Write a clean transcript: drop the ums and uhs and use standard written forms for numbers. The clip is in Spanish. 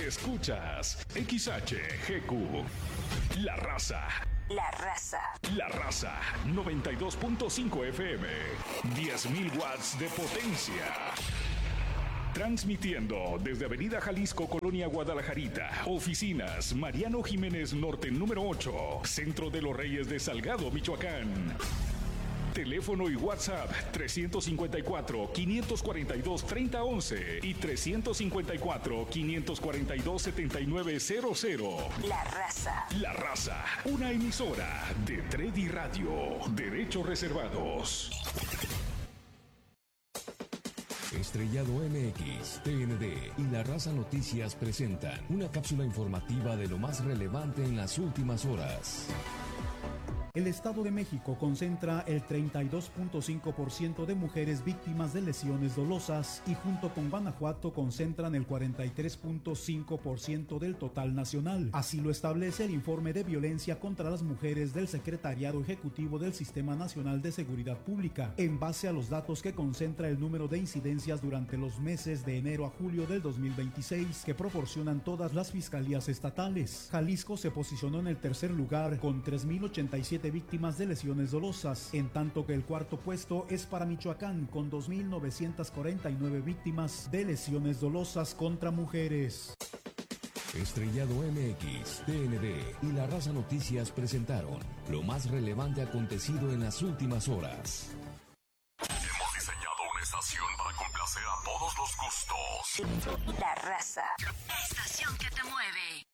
Escuchas XHGQ. La Raza. La Raza. La Raza 92.5 FM. 10.000 watts de potencia. Transmitiendo desde Avenida Jalisco, Colonia Guadalajarita. Oficinas Mariano Jiménez Norte número 8. Centro de los Reyes de Salgado, Michoacán. Teléfono y WhatsApp 354-542-3011 y 354-542-7900. La Raza. La Raza, una emisora de Tredi Radio. Derechos reservados. Estrellado MX, TND y La Raza Noticias presentan una cápsula informativa de lo más relevante en las últimas horas. El Estado de México concentra el 32.5% de mujeres víctimas de lesiones dolosas y junto con Guanajuato concentran el 43.5% del total nacional. Así lo establece el informe de violencia contra las mujeres del Secretariado Ejecutivo del Sistema Nacional de Seguridad Pública, en base a los datos que concentra el número de incidencias durante los meses de enero a julio del 2026 que proporcionan todas las fiscalías estatales. Jalisco se posicionó en el tercer lugar con 3.087 víctimas de lesiones dolosas, en tanto que el cuarto puesto es para Michoacán con 2.949 víctimas de lesiones dolosas contra mujeres. Estrellado MX, TND y La Raza Noticias presentaron lo más relevante acontecido en las últimas horas. Hemos diseñado una estación para complacer a todos los gustos. La Raza. Estación que te mueve.